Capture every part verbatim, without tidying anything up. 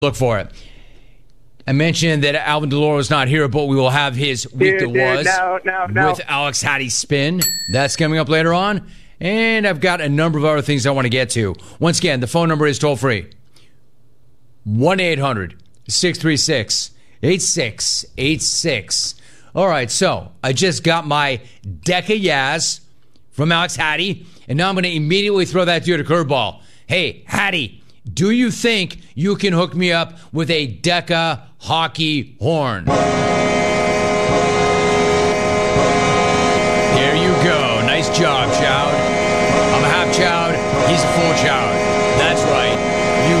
Look for it. I mentioned that Alvin Deloro is not here, but we will have his Week Dude, That dude, Was no, no, no. with Alex Hattie's Spin. That's coming up later on. And I've got a number of other things I want to get to. Once again, the phone number is toll-free. one eight hundred six three six eight six eight six. All right, so I just got my deck of Yaz from Alex Hattie, and now I'm going to immediately throw that dude a curveball. Hey, Hattie, do you think you can hook me up with a Deca hockey horn? There you go. Nice job, Chowd. I'm a half Chowd. He's a full Chowd. That's right. You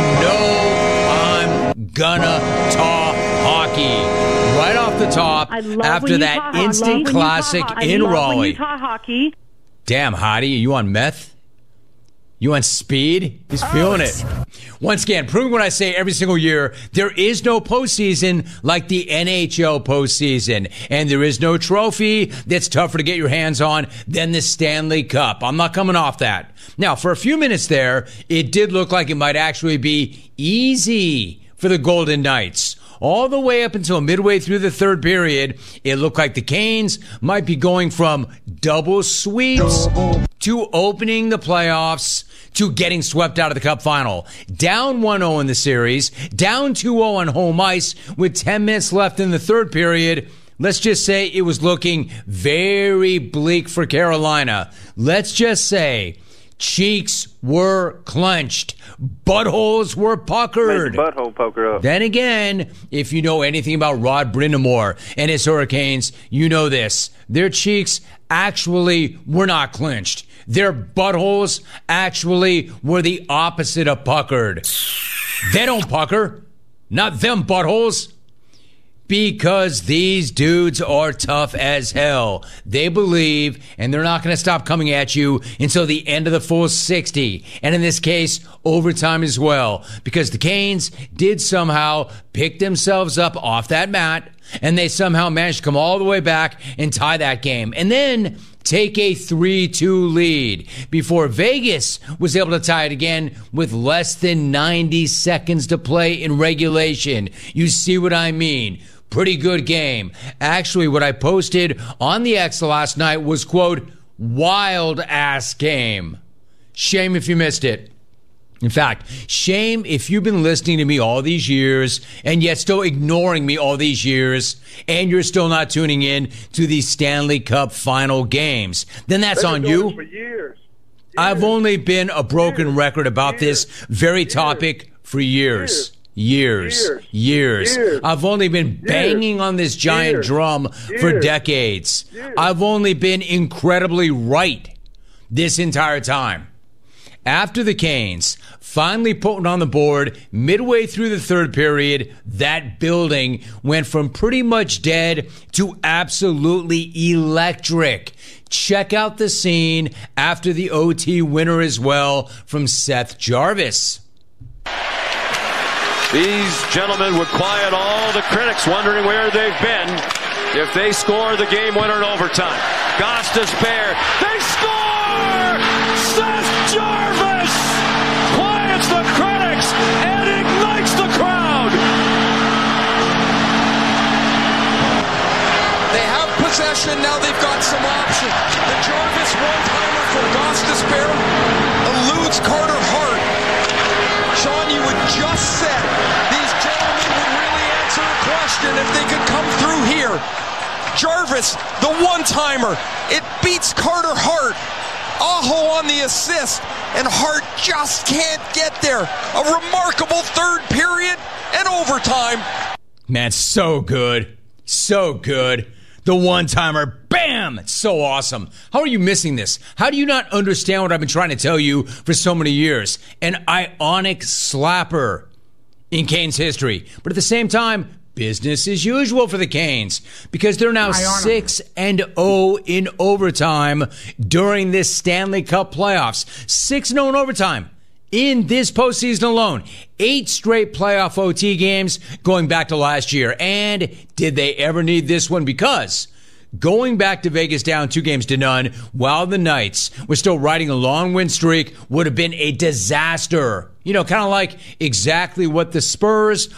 know I'm gonna talk hockey. Right off the top, after that instant classic in Raleigh. Hockey. Damn, Hottie, are you on meth? You on speed? He's feeling it. Once again, proving what I say every single year, there is no postseason like the N H L postseason. And there is no trophy that's tougher to get your hands on than the Stanley Cup. I'm not coming off that. Now, for a few minutes there, it did look like it might actually be easy for the Golden Knights. All the way up until midway through the third period, it looked like the Canes might be going from double sweeps to opening the playoffs to getting swept out of the Cup final. Down one oh in the series, down two oh on home ice with ten minutes left in the third period. Let's just say it was looking very bleak for Carolina. Let's just say cheeks were clenched. Buttholes were puckered. Make the butthole poker up. Then again, if you know anything about Rod Brind'Amour and his Hurricanes, you know this. Their cheeks actually were not clenched. Their buttholes actually were the opposite of puckered. They don't pucker. Not them buttholes. Because these dudes are tough as hell. They believe, and they're not going to stop coming at you until the end of the full sixty. And in this case, overtime as well. Because the Canes did somehow pick themselves up off that mat, and they somehow managed to come all the way back and tie that game. And then take a three two lead before Vegas was able to tie it again with less than ninety seconds to play in regulation. You see what I mean? Pretty good game. Actually, what I posted on the X last night was, quote, wild ass game. Shame if you missed it. In fact, shame if you've been listening to me all these years and yet still ignoring me all these years and you're still not tuning in to the Stanley Cup final games. Then that's on you. For years. Years. I've only been a broken years. record about years. this very years. topic for years. Years. Years. Years. Years. I've only been banging on this giant Years. drum for Years. decades. Years. I've only been incredibly right this entire time. After the Canes finally put it on the board midway through the third period, that building went from pretty much dead to absolutely electric. Check out the scene after the O T winner as well from Seth Jarvis. These gentlemen would quiet all the critics wondering where they've been if they score the game winner in overtime. Goss despair. They score! Seth Jarvis quiets the critics and ignites the crowd. They have possession. Now they've got some options. The Jarvis one-timer for Goss despair eludes Carter Hart. Sean, you had just said these gentlemen would really answer a question if they could come through here. Jarvis, the one-timer, it beats Carter Hart. Aho on the assist, and Hart just can't get there. A remarkable third period and overtime. Man, so good. So good. The one-timer, bam! It's so awesome. How are you missing this? How do you not understand what I've been trying to tell you for so many years? An ionic slapper in Canes history. But at the same time, business as usual for the Canes because they're now six and oh in overtime during this Stanley Cup playoffs. six and oh in overtime. In this postseason alone, eight straight playoff O T games going back to last year. And did they ever need this one? Because going back to Vegas down two games to none while the Knights were still riding a long win streak would have been a disaster. You know, kind of like exactly what the Spurs